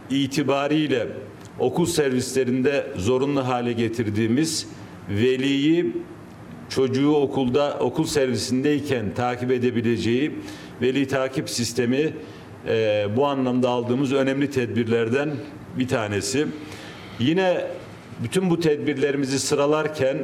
itibariyle okul servislerinde zorunlu hale getirdiğimiz veliyi çocuğu okul servisindeyken takip edebileceği veli takip sistemi bu anlamda aldığımız önemli tedbirlerden bir tanesi. Yine bütün bu tedbirlerimizi sıralarken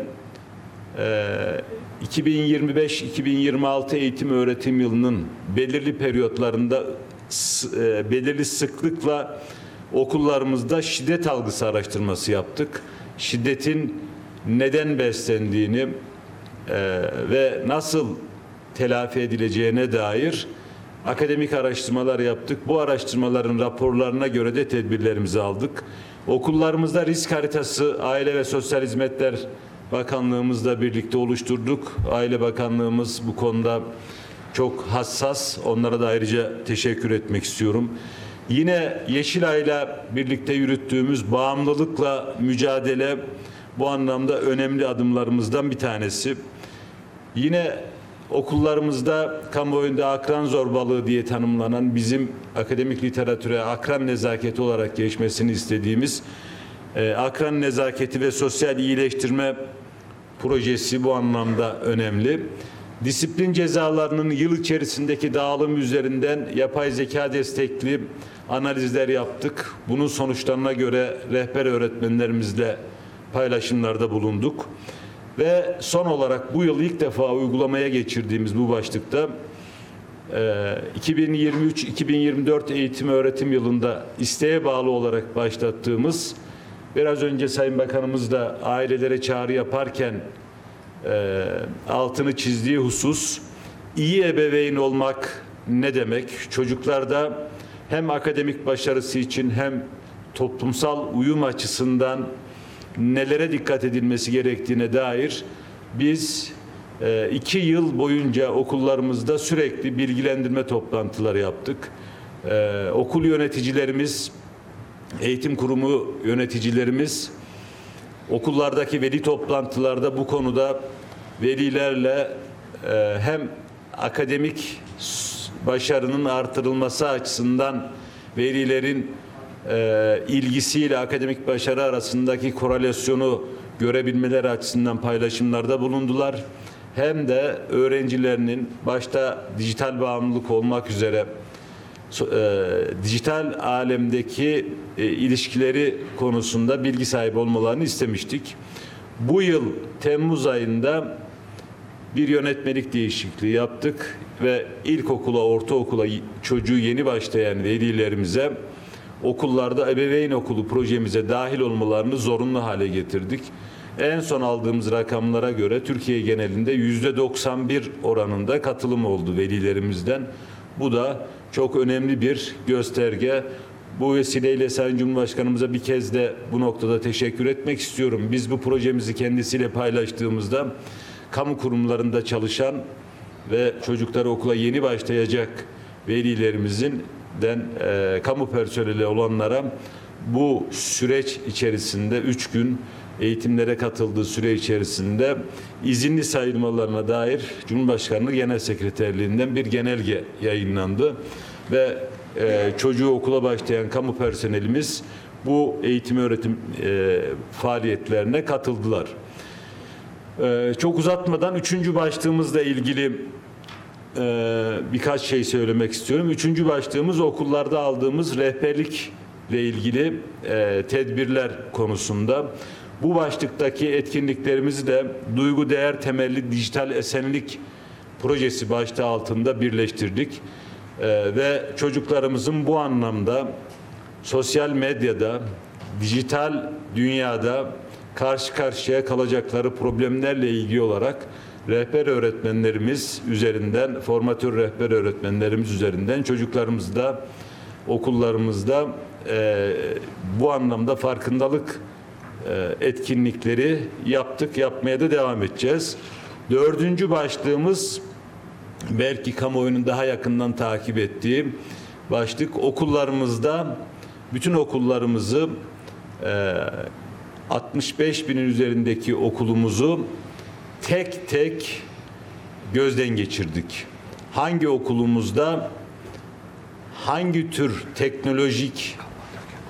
2025-2026 eğitim öğretim yılının belirli periyotlarında belirli sıklıkla okullarımızda şiddet algısı araştırması yaptık. Şiddetin neden beslendiğini ve nasıl telafi edileceğine dair akademik araştırmalar yaptık. Bu araştırmaların raporlarına göre de tedbirlerimizi aldık. Okullarımızda risk haritası Aile ve Sosyal Hizmetler Bakanlığımızla birlikte oluşturduk. Aile Bakanlığımız bu konuda çok hassas. Onlara da ayrıca teşekkür etmek istiyorum. Yine Yeşilay'la birlikte yürüttüğümüz bağımlılıkla mücadele bu anlamda önemli adımlarımızdan bir tanesi. Yine okullarımızda kamuoyunda akran zorbalığı diye tanımlanan bizim akademik literatüre akran nezaketi olarak geçmesini istediğimiz akran nezaketi ve sosyal iyileştirme projesi bu anlamda önemli. Disiplin cezalarının yıl içerisindeki dağılım üzerinden yapay zeka destekli analizler yaptık. Bunun sonuçlarına göre rehber öğretmenlerimizle paylaşımlarda bulunduk. Ve son olarak bu yıl ilk defa uygulamaya geçirdiğimiz bu başlıkta 2023-2024 eğitim öğretim yılında isteğe bağlı olarak başlattığımız, biraz önce Sayın Bakanımız da ailelere çağrı yaparken altını çizdiği husus, iyi ebeveyn olmak ne demek? Çocuklarda hem akademik başarısı için hem toplumsal uyum açısından nelere dikkat edilmesi gerektiğine dair biz 2 yıl boyunca okullarımızda sürekli bilgilendirme toplantıları yaptık. Okul yöneticilerimiz, eğitim kurumu yöneticilerimiz okullardaki veli toplantılarda bu konuda velilerle hem akademik başarının artırılması açısından velilerin ilgisiyle akademik başarı arasındaki korelasyonu görebilmeleri açısından paylaşımlarda bulundular. Hem de öğrencilerinin başta dijital bağımlılık olmak üzere dijital alemdeki ilişkileri konusunda bilgi sahibi olmalarını istemiştik. Bu yıl Temmuz ayında bir yönetmelik değişikliği yaptık ve ilkokula, ortaokula çocuğu yeni başlayan velilerimize okullarda ebeveyn okulu projemize dahil olmalarını zorunlu hale getirdik. En son aldığımız rakamlara göre Türkiye genelinde %91 oranında katılım oldu velilerimizden. Bu da çok önemli bir gösterge. Bu vesileyle Sayın Cumhurbaşkanımıza bir kez de bu noktada teşekkür etmek istiyorum. Biz bu projemizi kendisiyle paylaştığımızda kamu kurumlarında çalışan ve çocukları okula yeni başlayacak velilerimizin kamu personeli olanlara bu süreç içerisinde 3 gün eğitimlere katıldığı süre içerisinde izinli sayılmalarına dair Cumhurbaşkanlığı Genel Sekreterliğinden bir genelge yayınlandı ve çocuğu okula başlayan kamu personelimiz bu eğitim öğretim faaliyetlerine katıldılar. Çok uzatmadan 3. başlığımızla ilgili birkaç şey söylemek istiyorum. 3. başlığımız okullarda aldığımız rehberlikle ilgili tedbirler konusunda. Bu başlıktaki etkinliklerimizi de duygu değer temelli dijital esenlik projesi başlığı altında birleştirdik. Ve çocuklarımızın bu anlamda sosyal medyada, dijital dünyada karşı karşıya kalacakları problemlerle ilgili olarak rehber öğretmenlerimiz üzerinden, formatör rehber öğretmenlerimiz üzerinden çocuklarımızda, okullarımızda bu anlamda farkındalık etkinlikleri yaptık, yapmaya da devam edeceğiz. 4. başlığımız belki kamuoyunun daha yakından takip ettiği başlık, okullarımızda bütün okullarımızı 65 binin üzerindeki okulumuzu tek tek gözden geçirdik. Hangi okulumuzda hangi tür teknolojik